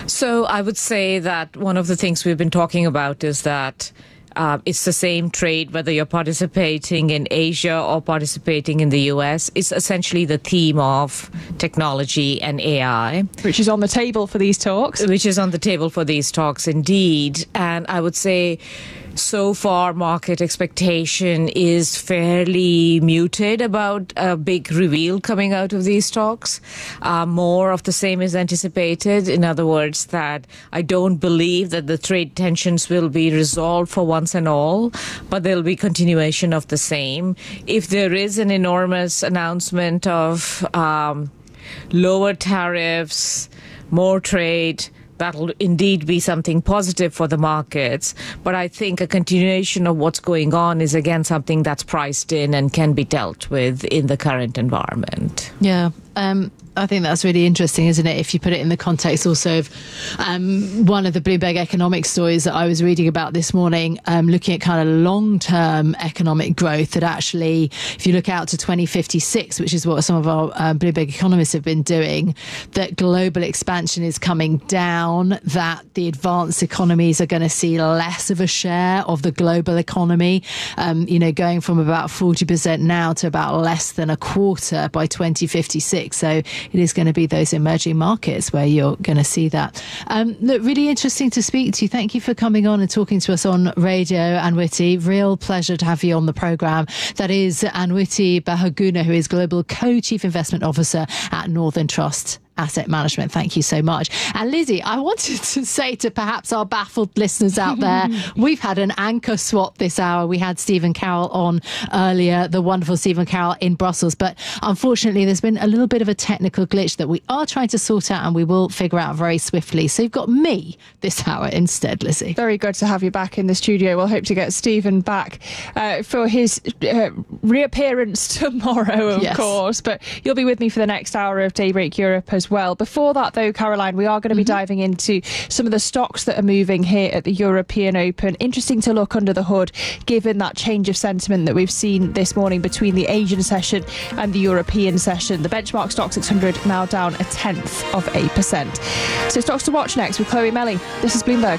So I would say that one of the things we've been talking about is that it's the same trade, whether you're participating in Asia or participating in the US. It's essentially the theme of technology and AI. Which is on the table for these talks. Which is on the table for these talks, indeed. And I would say so far market expectation is fairly muted about a big reveal coming out of these talks. More of the same is anticipated. In other words, that I don't believe that the trade tensions will be resolved for once and all, but there'll be continuation of the same. If there is an enormous announcement of lower tariffs, more trade, that'll indeed be something positive for the markets. But I think a continuation of what's going on is, again, something that's priced in and can be dealt with in the current environment. Yeah. I think that's really interesting, isn't it? If you put it in the context also of one of the Bloomberg economic stories that I was reading about this morning, looking at kind of long-term economic growth, that actually, if you look out to 2056, which is what some of our Bloomberg economists have been doing, that global expansion is coming down, that the advanced economies are going to see less of a share of the global economy, going from about 40% now to about less than a quarter by 2056. So it is going to be those emerging markets where you're going to see that. Look, really interesting to speak to you. Thank you for coming on and talking to us on radio, Anwiti. Real pleasure to have you on the programme. That is Anwiti Bahaguna, who is Global Co-Chief Investment Officer at Northern Trust Asset Management. Thank you so much. And Lizzie, I wanted to say to perhaps our baffled listeners out there, we've had an anchor swap this hour. We had Stephen Carroll on earlier, the wonderful Stephen Carroll in Brussels. But unfortunately, there's been a little bit of a technical glitch that we are trying to sort out, and we will figure out very swiftly. So you've got me this hour instead, Lizzie. Very good to have you back in the studio. We'll hope to get Stephen back for his reappearance tomorrow, of course. But you'll be with me for the next hour of Daybreak Europe as well. Before that, though, Caroline, we are going to be diving into some of the stocks that are moving here at the European Open. Interesting to look under the hood, given that change of sentiment that we've seen this morning between the Asian session and the European session. The benchmark stock 600 now down 0.1%. So stocks to watch next with Chloe Melly. This is Bloomberg.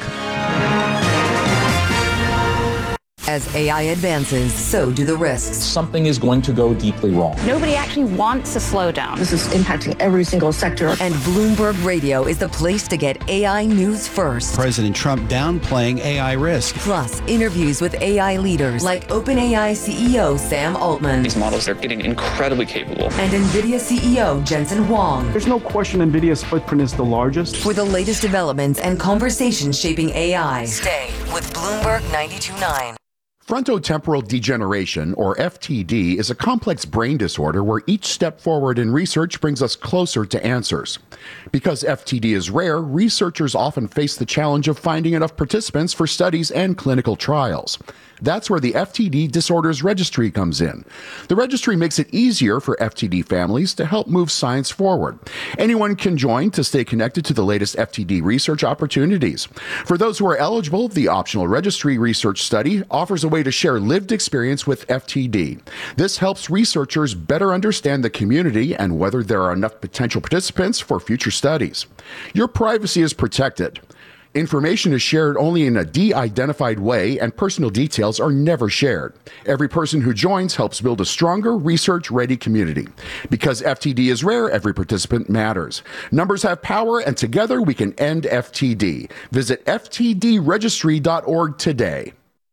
As AI advances, so do the risks. Something is going to go deeply wrong. Nobody actually wants a slowdown. This is impacting every single sector. And Bloomberg Radio is the place to get AI news first. President Trump downplaying AI risk. Plus, interviews with AI leaders like OpenAI CEO Sam Altman. These models are getting incredibly capable. And NVIDIA CEO Jensen Huang. There's no question NVIDIA's footprint is the largest. For the latest developments and conversations shaping AI, stay with Bloomberg 92.9. Frontotemporal degeneration, or FTD, is a complex brain disorder where each step forward in research brings us closer to answers. Because FTD is rare, researchers often face the challenge of finding enough participants for studies and clinical trials. That's where the FTD Disorders Registry comes in. The registry makes it easier for FTD families to help move science forward. Anyone can join to stay connected to the latest FTD research opportunities. For those who are eligible, the optional registry research study offers a way to share lived experience with FTD. This helps researchers better understand the community and whether there are enough potential participants for future studies. Your privacy is protected. Information is shared only in a de-identified way, and personal details are never shared. Every person who joins helps build a stronger, research-ready community. Because FTD is rare, every participant matters. Numbers have power, and together we can end FTD. Visit ftdregistry.org today.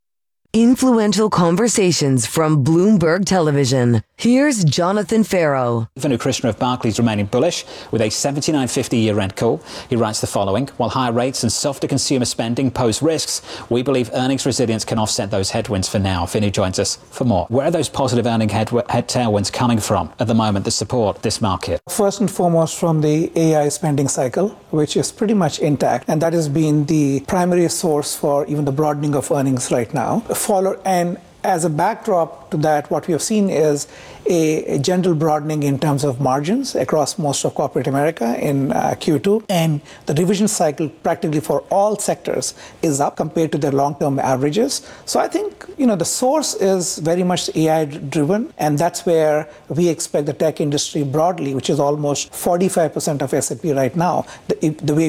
Influential conversations from Bloomberg Television. Here's Jonathan Farrow. Vinu Krishna of Barclays remaining bullish with a 79.50 year-end call. He writes the following: while higher rates and softer consumer spending pose risks, we believe earnings resilience can offset those headwinds for now. Vinu joins us for more. Where are those positive earning head tailwinds coming from at the moment that support this market? First and foremost from the AI spending cycle, which is pretty much intact, and that has been the primary source for even the broadening of earnings right now. And as a backdrop to that, what we have seen is a general broadening in terms of margins across most of corporate America in Q2. And the revision cycle practically for all sectors is up compared to their long-term averages. So I think, the source is very much AI-driven, and that's where we expect the tech industry broadly, which is almost 45% of S&P right now, the way